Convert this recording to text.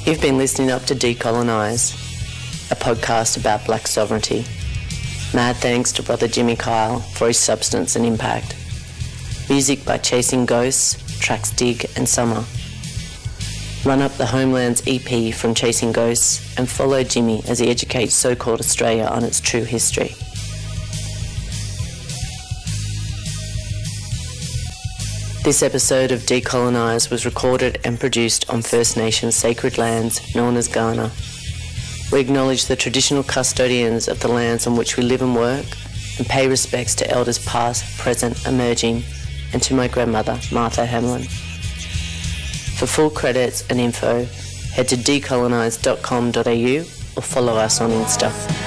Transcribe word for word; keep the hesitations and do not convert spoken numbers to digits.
You've been listening up to Decolonise, a podcast about black sovereignty. Mad thanks to Brother Jimmy Kyle for his substance and impact. Music by Chasing Ghosts, tracks Dig and Summer. Run up the Homelands E P from Chasing Ghosts and follow Jimmy as he educates so-called Australia on its true history. This episode of Decolonise was recorded and produced on First Nations sacred lands known as Ghana. We acknowledge the traditional custodians of the lands on which we live and work and pay respects to elders past, present, emerging, and to my grandmother, Martha Hamlin. For full credits and info, head to decolonise dot com dot a u or follow us on Insta.